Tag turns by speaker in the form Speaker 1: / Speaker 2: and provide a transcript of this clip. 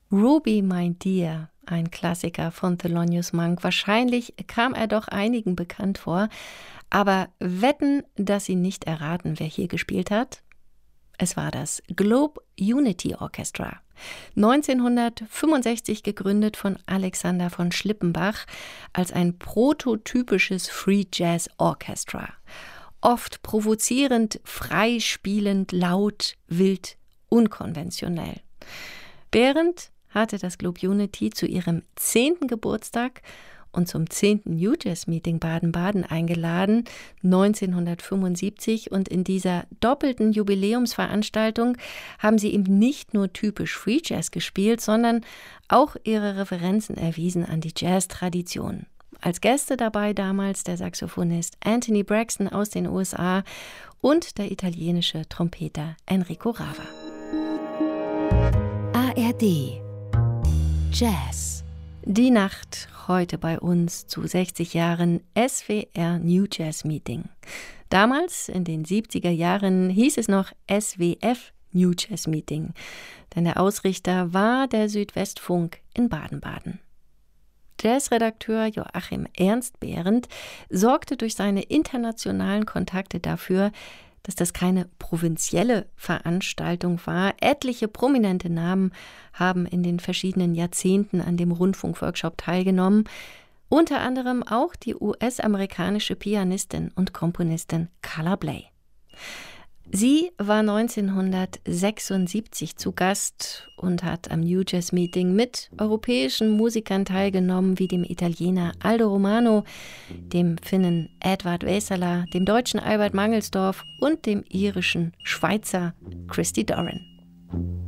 Speaker 1: Ruby, My Dear, ein Klassiker von Thelonious Monk. Wahrscheinlich kam er doch einigen bekannt vor, aber wetten, dass Sie nicht erraten, wer hier gespielt hat? Es war das Globe Unity Orchestra. 1965 gegründet von Alexander von Schlippenbach als ein prototypisches Free Jazz Orchestra. Oft provozierend, frei spielend, laut, wild, unkonventionell. Behrendt hatte das Globe Unity zu ihrem 10. Geburtstag und zum 10. New Jazz Meeting Baden-Baden eingeladen, 1975. Und in dieser doppelten Jubiläumsveranstaltung haben sie eben nicht nur typisch Free Jazz gespielt, sondern auch ihre Referenzen erwiesen an die Jazz-Tradition. Als Gäste dabei damals der Saxophonist Anthony Braxton aus den USA und der italienische Trompeter Enrico Rava.
Speaker 2: ARD Jazz.
Speaker 1: Die Nacht heute bei uns zu 60 Jahren SWR New Jazz Meeting. Damals, in den 70er Jahren, hieß es noch SWF New Jazz Meeting, denn der Ausrichter war der Südwestfunk in Baden-Baden. Jazzredakteur Joachim Ernst Behrendt sorgte durch seine internationalen Kontakte dafür, dass das keine provinzielle Veranstaltung war. Etliche prominente Namen haben in den verschiedenen Jahrzehnten an dem Rundfunkworkshop teilgenommen, unter anderem auch die US-amerikanische Pianistin und Komponistin Carla Bley. Sie war 1976 zu Gast und hat am New Jazz Meeting mit europäischen Musikern teilgenommen, wie dem Italiener Aldo Romano, dem Finnen Edvard Vesala, dem deutschen Albert Mangelsdorff und dem irischen Schweizer Christy Doran.